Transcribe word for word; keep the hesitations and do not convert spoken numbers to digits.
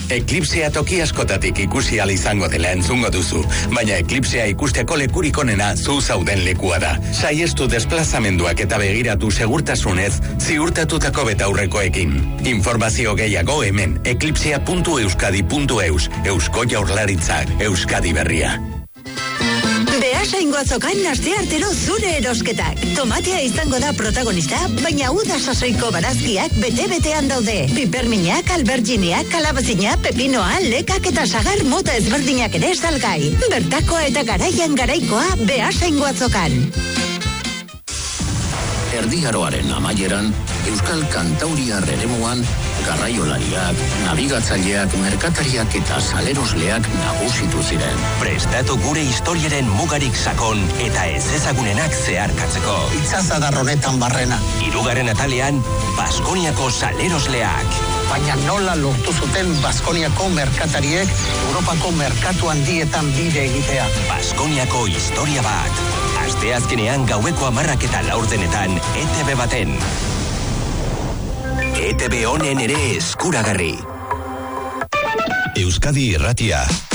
Eklipsea toki askotatik ikusi ahal izango dela entzungo duzu, baina eklipsea ikusteko lekurik onena zu zauden lekua da. Saiestu desplazamenduak eta begiratu segurtasunez ziurtatutako betaurrekoekin. Informazio gehiago hemen eklipsea puntu euskadi puntu eus, Eusko Jaurlaritzak, Euskadi berria. Beasaingo azokan asteartero zure erosketak. Tomatea izango da protagonista, baina uda sasoiko barazkiak bete-betean daude. Piperminak, alberginiak, kalabazina, pepinoa, lekak eta sagar mota ezberdinak ere salgai. Bertakoa eta garaian garaikoa Beasaingo azokan. Erdiaroaren amaieran, Euskal Kantauriar eremuan, garraiolariak, nabigatzaileak, merkatariak eta salerosleak nagusitu ziren. Prestatu gure historiaren mugarik sakon eta ez ezagunenak zeharkatzeko. Itzazadar honetan barrena. Hirugarren atalean, Baskoniako salerosleak. Baina nola lortu zuten Baskoniako merkatariek Europako merkatu handietan bide egitea. Baskoniako historia bat. Asteazkenean gaueko hamarrak eta laurdenetan E T B baten. E T B honen ere eskuragarri. Euskadi Irratia.